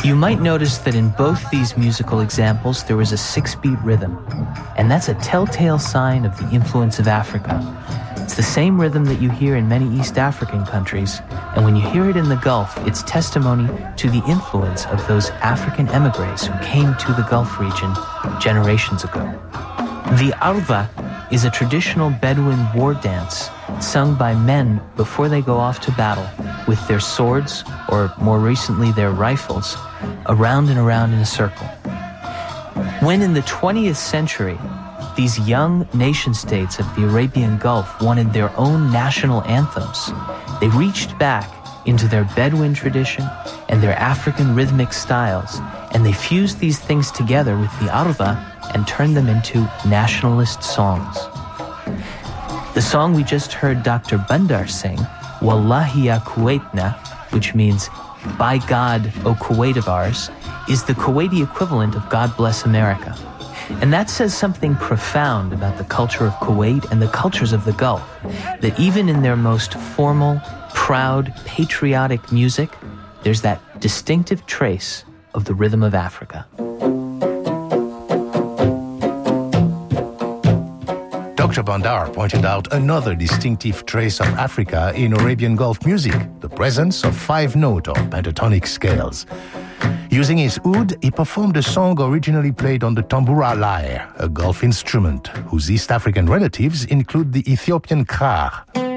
You might notice that in both these musical examples, there was a 6-beat rhythm, and that's a telltale sign of the influence of Africa. It's the same rhythm that you hear in many East African countries, and when you hear it in the Gulf, it's testimony to the influence of those African emigres who came to the Gulf region generations ago. The arva is a traditional Bedouin war dance sung by men before they go off to battle with their swords, or more recently their rifles, around and around in a circle. When in the 20th century, these young nation-states of the Arabian Gulf wanted their own national anthems, they reached back into their Bedouin tradition and their African rhythmic styles, and they fused these things together with the arva and turned them into nationalist songs. The song we just heard Dr. Bandar sing, Wallahi ya Kuwaitna, which means, by God, O Kuwait of ours, is the Kuwaiti equivalent of God Bless America. And that says something profound about the culture of Kuwait and the cultures of the Gulf, that even in their most formal, proud, patriotic music, there's that distinctive trace of the rhythm of Africa. Dr. Bandar pointed out another distinctive trace of Africa in Arabian Gulf music, the presence of 5-note or pentatonic scales. Using his oud, he performed a song originally played on the tambura lyre, a Gulf instrument whose East African relatives include the Ethiopian krar.